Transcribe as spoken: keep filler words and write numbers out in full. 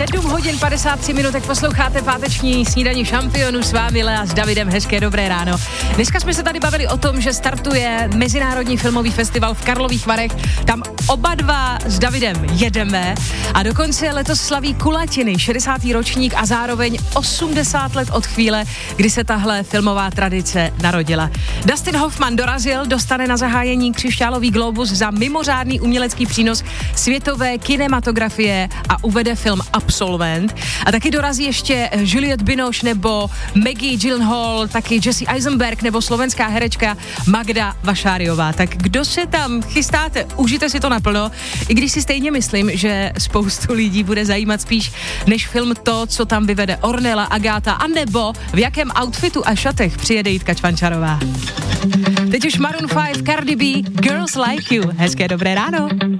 sedm hodin padesát tři minutek posloucháte páteční snídaní šampionů, s vámi Lea s Davidem, hezké dobré ráno. Dneska jsme se tady bavili o tom, že startuje Mezinárodní filmový festival v Karlových Varech, tam oba dva s Davidem jedeme a dokonce letos slaví kulatiny, šedesátý ročník a zároveň osmdesát let od chvíle, kdy se tahle filmová tradice narodila. Dustin Hoffman dorazil, dostane na zahájení křišťálový globus za mimořádný umělecký přínos světové kinematografie a uvede film Absolvent. A taky dorazí ještě Juliette Binoche nebo Maggie Gyllenhaal, taky Jesse Eisenberg nebo slovenská herečka Magda Vašáriová. Tak kdo se tam chystáte, užijte si to naplno, i když si stejně myslím, že spoustu lidí bude zajímat spíš než film to, co tam vyvede Ornella, Agáta, anebo v jakém outfitu a šatech přijede Jitka Čvančarová. Teď už Maroon pět, Cardi B, Girls Like You. Hezké dobré ráno.